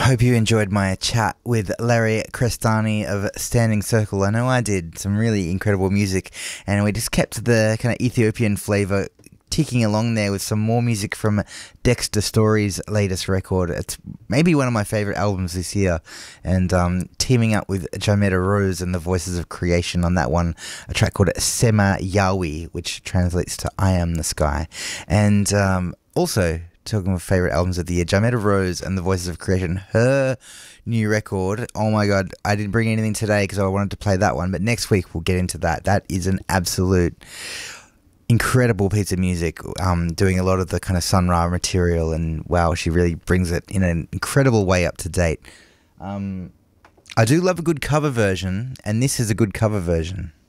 I hope you enjoyed my chat with Larry Crestani of Standing Circle. I know I did. Some really incredible music, and we just kept the kind of Ethiopian flavour ticking along there with some more music from Dexter Story's latest record. It's maybe one of my favourite albums this year, and teaming up with Jametta Rose and the Voices of Creation on that one, a track called Sema Yawi, which translates to I Am the Sky. And also, talking of favourite albums of the year, Jametta Rose and the Voices of Creation, her new record. Oh my god, I didn't bring anything today because I wanted to play that one, but next week we'll get into that. That is an absolute incredible piece of music, doing a lot of the kind of Sun Ra material, and wow, she really brings it in an incredible way up to date. I do love a good cover version, and this is a good cover version.